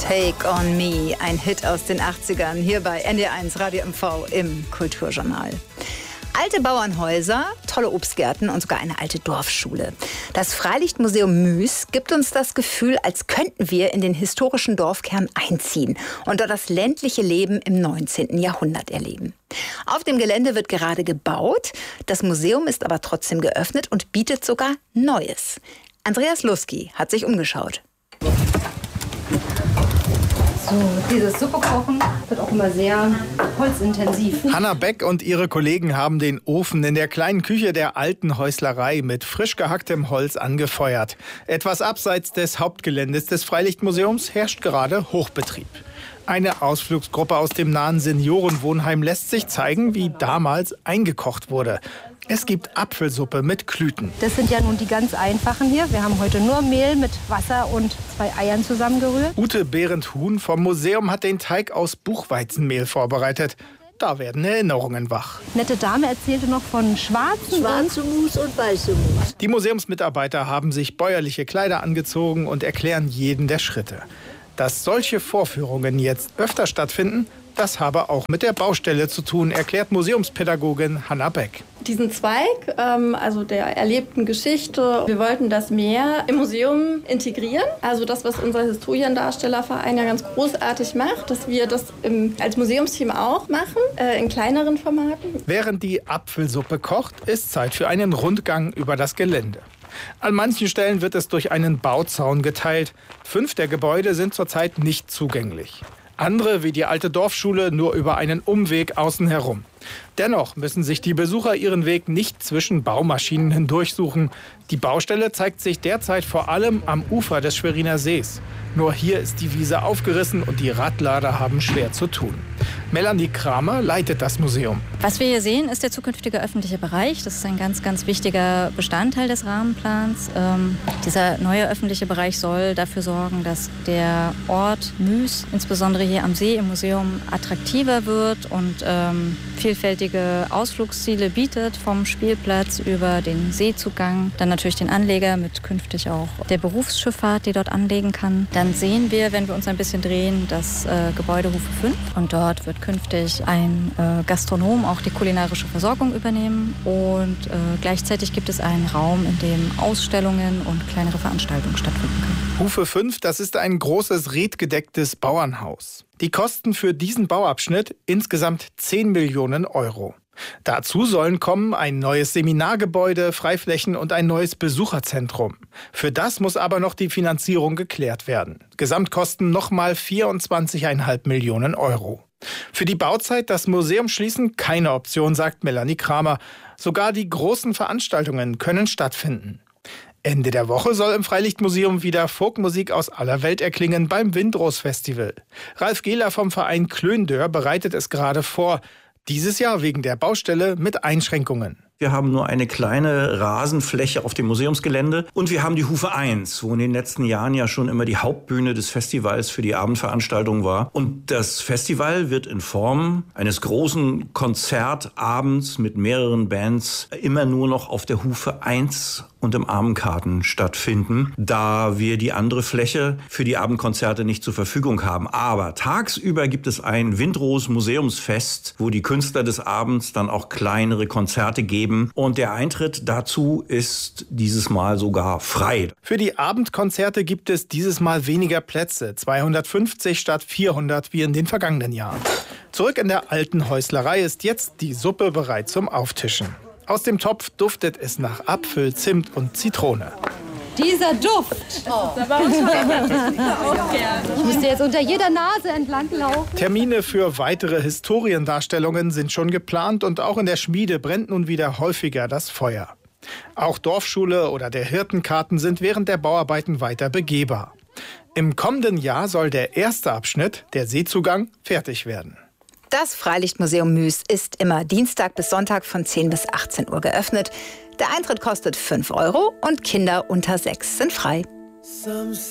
Take on Me, ein Hit aus den 80ern, hier bei NDR1 Radio MV im Kulturjournal. Alte Bauernhäuser, tolle Obstgärten und sogar eine alte Dorfschule. Das Freilichtmuseum Müs gibt uns das Gefühl, als könnten wir in den historischen Dorfkern einziehen und dort das ländliche Leben im 19. Jahrhundert erleben. Auf dem Gelände wird gerade gebaut, das Museum ist aber trotzdem geöffnet und bietet sogar Neues. Andreas Lusky hat sich umgeschaut. So, dieses Suppekochen wird auch immer sehr holzintensiv. Hanna Beck und ihre Kollegen haben den Ofen in der kleinen Küche der alten Häuslerei mit frisch gehacktem Holz angefeuert. Etwas abseits des Hauptgeländes des Freilichtmuseums herrscht gerade Hochbetrieb. Eine Ausflugsgruppe aus dem nahen Seniorenwohnheim lässt sich zeigen, wie damals eingekocht wurde. Es gibt Apfelsuppe mit Klüten. Das sind ja nun die ganz einfachen hier. Wir haben heute nur Mehl mit Wasser und 2 Eiern zusammengerührt. Ute Behrendt-Huhn vom Museum hat den Teig aus Buchweizenmehl vorbereitet. Da werden Erinnerungen wach. Nette Dame erzählte noch von schwarze Mus und weiße Mus. Die Museumsmitarbeiter haben sich bäuerliche Kleider angezogen und erklären jeden der Schritte. Dass solche Vorführungen jetzt öfter stattfinden, das habe auch mit der Baustelle zu tun, erklärt Museumspädagogin Hanna Beck. Diesen Zweig, also der erlebten Geschichte, wir wollten das mehr im Museum integrieren. Also das, was unser Historiendarstellerverein ja ganz großartig macht, dass wir das als Museumsteam auch machen, in kleineren Formaten. Während die Apfelsuppe kocht, ist Zeit für einen Rundgang über das Gelände. An manchen Stellen wird es durch einen Bauzaun geteilt. 5 der Gebäude sind zurzeit nicht zugänglich. Andere, wie die alte Dorfschule, nur über einen Umweg außen herum. Dennoch müssen sich die Besucher ihren Weg nicht zwischen Baumaschinen hindurchsuchen. Die Baustelle zeigt sich derzeit vor allem am Ufer des Schweriner Sees. Nur hier ist die Wiese aufgerissen und die Radlader haben schwer zu tun. Melanie Kramer leitet das Museum. Was wir hier sehen, ist der zukünftige öffentliche Bereich. Das ist ein ganz, ganz wichtiger Bestandteil des Rahmenplans. Dieser neue öffentliche Bereich soll dafür sorgen, dass der Ort Müs, insbesondere hier am See im Museum, attraktiver wird und vielfältige Ausflugsziele bietet, vom Spielplatz über den Seezugang, dann natürlich den Anleger mit künftig auch der Berufsschifffahrt, die dort anlegen kann. Dann sehen wir, wenn wir uns ein bisschen drehen, das Gebäude Hufe 5 und dort wird künftig ein Gastronom auch die kulinarische Versorgung übernehmen und gleichzeitig gibt es einen Raum, in dem Ausstellungen und kleinere Veranstaltungen stattfinden können. Hufe 5, das ist ein großes redgedecktes Bauernhaus. Die Kosten für diesen Bauabschnitt insgesamt 10 Millionen Euro. Dazu sollen kommen ein neues Seminargebäude, Freiflächen und ein neues Besucherzentrum. Für das muss aber noch die Finanzierung geklärt werden. Gesamtkosten nochmal 24,5 Millionen Euro. Für die Bauzeit das Museum schließen keine Option, sagt Melanie Kramer. Sogar die großen Veranstaltungen können stattfinden. Ende der Woche soll im Freilichtmuseum wieder Folkmusik aus aller Welt erklingen beim Windros-Festival. Ralf Gehler vom Verein Klöndör bereitet es gerade vor. Dieses Jahr wegen der Baustelle mit Einschränkungen. Wir haben nur eine kleine Rasenfläche auf dem Museumsgelände und wir haben die Hufe 1, wo in den letzten Jahren ja schon immer die Hauptbühne des Festivals für die Abendveranstaltung war. Und das Festival wird in Form eines großen Konzertabends mit mehreren Bands immer nur noch auf der Hufe 1 und im Abendkarten stattfinden, da wir die andere Fläche für die Abendkonzerte nicht zur Verfügung haben. Aber tagsüber gibt es ein Windros Museumsfest, wo die Künstler des Abends dann auch kleinere Konzerte geben. Und der Eintritt dazu ist dieses Mal sogar frei. Für die Abendkonzerte gibt es dieses Mal weniger Plätze, 250 statt 400 wie in den vergangenen Jahren. Zurück in der alten Häuslerei ist jetzt die Suppe bereit zum Auftischen. Aus dem Topf duftet es nach Apfel, Zimt und Zitrone. Dieser Duft! Oh. Ich müsste jetzt unter jeder Nase entlang laufen. Termine für weitere Historiendarstellungen sind schon geplant und auch in der Schmiede brennt nun wieder häufiger das Feuer. Auch Dorfschule oder der Hirtenkarten sind während der Bauarbeiten weiter begehbar. Im kommenden Jahr soll der erste Abschnitt, der Seezugang, fertig werden. Das Freilichtmuseum Müs ist immer Dienstag bis Sonntag von 10 bis 18 Uhr geöffnet. Der Eintritt kostet 5 € und Kinder unter 6 sind frei.